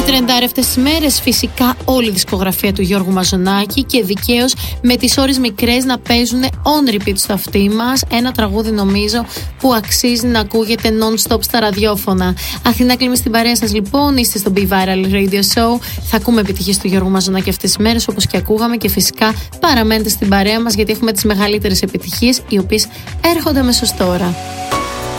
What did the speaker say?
τρεντάρει αυτές τις μέρες, φυσικά όλη η δισκογραφία του Γιώργου Μαζονάκη και δικαίως με τις ώρες μικρές να παίζουν on repeat στο αυτί μας. Ένα τραγούδι νομίζω που αξίζει να ακούγεται non-stop στα ραδιόφωνα. Αθηνά Κλίμη στην παρέα σας λοιπόν, είστε στο Be Viral Radio Show. Θα ακούμε επιτυχίες του Γιώργου Μαζονάκη αυτές τις μέρες όπως και ακούγαμε και φυσικά παραμένετε στην παρέα μας γιατί έχουμε τις μεγαλύτερες επιτυχίες οι οποίες έρχονται αμέσως τώρα.